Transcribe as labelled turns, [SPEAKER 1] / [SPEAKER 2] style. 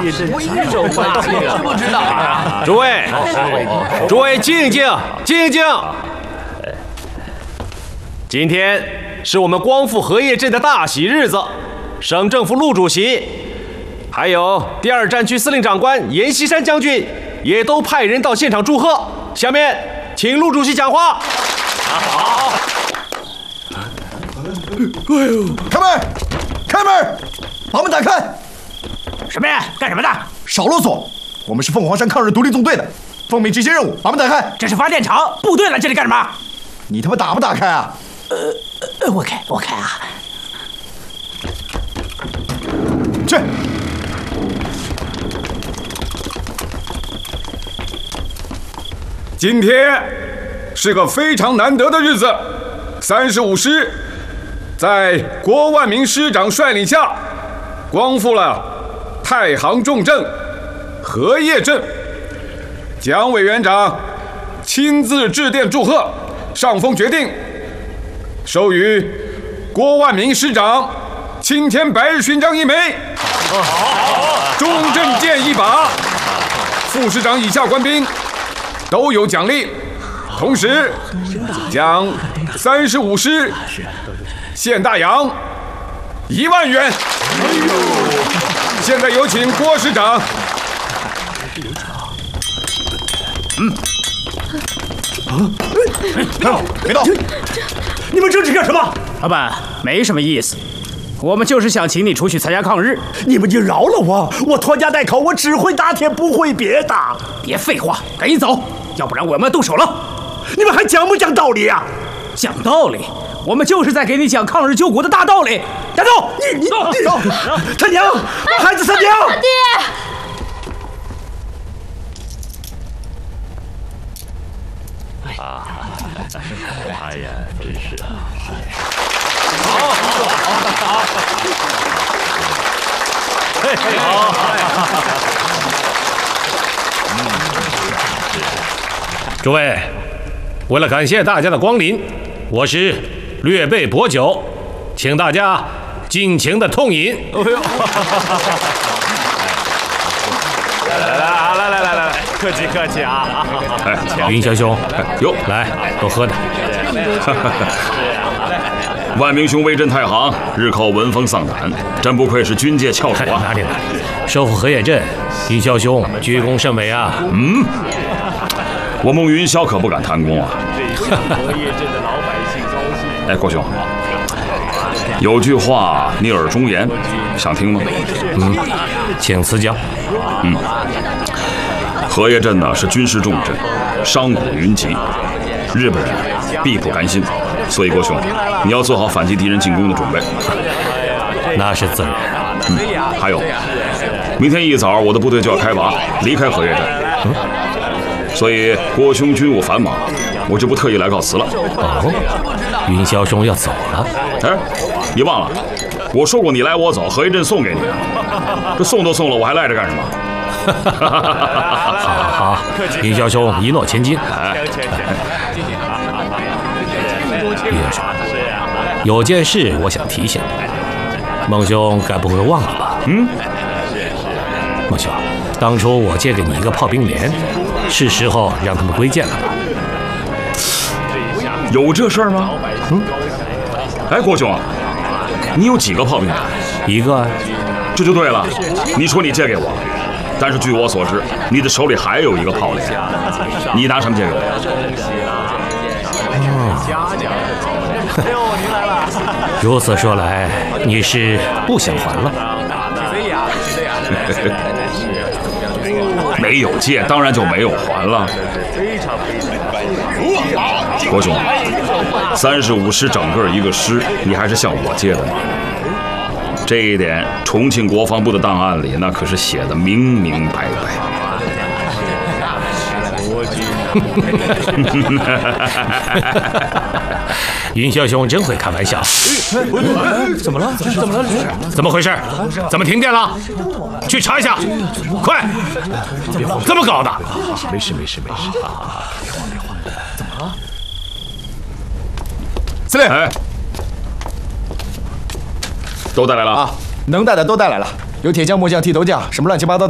[SPEAKER 1] 谁受欢迎？知不知道啊？
[SPEAKER 2] 诸位，静静。今天是我们光复荷叶镇的大喜日子，省政府陆主席，还有第2战区司令长官阎锡山将军，也都派人到现场祝贺。下面，请陆主席讲话。
[SPEAKER 3] 好。开门！把门打开！
[SPEAKER 4] 什么呀？干什么的？
[SPEAKER 3] 少啰嗦！我们是凤凰山抗日独立纵队的，奉命执行任务。把门打开！
[SPEAKER 4] 这是发电厂，部队来这里干什么？
[SPEAKER 3] 你他妈打不打开啊？
[SPEAKER 4] 我开啊！
[SPEAKER 3] 去！
[SPEAKER 5] 今天是个非常难得的日子，35师在郭万明师长率领下，光复了太行重镇荷叶镇。蒋委员长亲自致电祝贺，上峰决定授予郭万明师长青天白日勋章1枚，中正剑1把，副师长以下官兵都有奖励，同时将35师现大洋1万元。现在有请郭师长。
[SPEAKER 3] 别动！
[SPEAKER 4] 你们这是干什么？老板，没什么意思，我们就是想请你出去参加抗日。
[SPEAKER 6] 你们就饶了我，我拖家带口，我只会打铁，不会别的。
[SPEAKER 4] 别废话，赶紧走，要不然我们要动手了。
[SPEAKER 6] 你们还讲不讲道理啊？
[SPEAKER 4] 讲道理，我们就是在给你讲抗日救国的大道理。站住！
[SPEAKER 6] 你他娘，孩子他娘！
[SPEAKER 7] 爹。
[SPEAKER 1] 哎呀，真是啊！
[SPEAKER 2] 诸位，为了感谢大家的光临，我是略备薄酒，请大家尽情的痛饮。来，客气啊！云霄兄，
[SPEAKER 8] 哟，
[SPEAKER 2] 来，多喝点。
[SPEAKER 8] 万明兄威震太行，日寇闻风丧胆，真不愧是军界翘楚啊！
[SPEAKER 2] 哪里来？收复荷叶镇，云霄兄居功甚伟啊！
[SPEAKER 8] 我孟云霄可不敢贪功啊！哎，郭兄，有句话你耳中言，想听吗？
[SPEAKER 2] 请赐教。
[SPEAKER 8] 荷叶镇呢是军事重镇，商贾云集，日本人必不甘心，所以郭兄，你要做好反击敌人进攻的准备。
[SPEAKER 2] 那是自然。
[SPEAKER 8] 还有，明天一早我的部队就要开拔，离开荷叶镇。所以郭兄军务繁忙，我就不特意来告辞了。
[SPEAKER 2] 云霄兄要走了？
[SPEAKER 8] 哎，你忘了，我说过你来我走，荷叶镇送给你啊。这送都送了，我还赖着干什么？
[SPEAKER 2] 好，云霄兄一诺千金。云霄兄，有件事我想提醒你，孟兄该不会忘了吧？孟兄，当初我借给你一个炮兵连，是时候让他们归建了吧？
[SPEAKER 8] 有这事儿吗？哎，郭兄，你有几个炮兵连？
[SPEAKER 2] 一个。
[SPEAKER 8] 这就对了，你说你借给我，但是据我所知，你的手里还有一个炮连，你拿什么借给我？
[SPEAKER 2] 如此说来，你是不想还了？
[SPEAKER 8] 没有借，当然就没有还了。郭兄，35师整个一个师，你还是向我借的吗？这一点，重庆国防部的档案里那可是写的明明白白。
[SPEAKER 2] 云霄兄真会开玩笑。
[SPEAKER 6] 怎么了？
[SPEAKER 2] 怎么回事？怎么停电了？去查一下，快！怎么搞的？
[SPEAKER 6] 没事。别慌。怎么了？
[SPEAKER 3] 司令，
[SPEAKER 8] 都带来了啊！
[SPEAKER 3] 能带的都带来了，有铁匠、木匠、剃头匠，什么乱七八糟的。